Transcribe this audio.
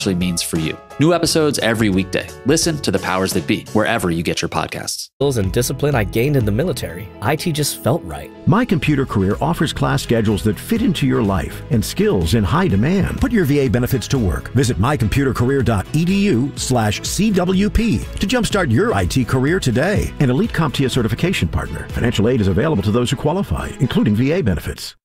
means for you. New episodes every weekday. Listen to The Powers That Be wherever you get your podcasts. Skills and discipline I gained in the military. IT just felt right. My Computer Career offers class schedules that fit into your life and skills in high demand. Put your VA benefits to work. Visit mycomputercareer.edu/CWP to jumpstart your IT career today. An elite CompTIA certification partner. Financial aid is available to those who qualify, including VA benefits.